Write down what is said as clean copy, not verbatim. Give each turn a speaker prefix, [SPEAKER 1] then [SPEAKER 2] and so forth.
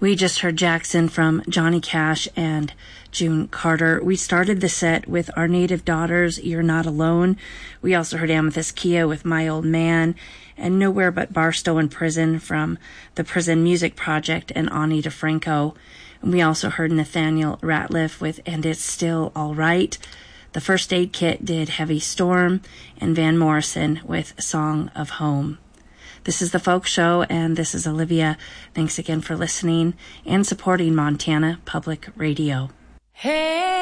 [SPEAKER 1] We just heard Jackson from Johnny Cash and June Carter. We started the set with Our Native Daughters, You're Not Alone. We also heard Amethyst Kia with My Old Man, and Nowhere But Barstow in Prison from the Prison Music Project and Ani DeFranco. And we also heard Nathaniel Ratliff with And It's Still All Right. The First Aid Kit did Heavy Storm, and Van Morrison with Song of Home. This is The Folk Show, and this is Olivia. Thanks again for listening and supporting Montana Public Radio.
[SPEAKER 2] Hey!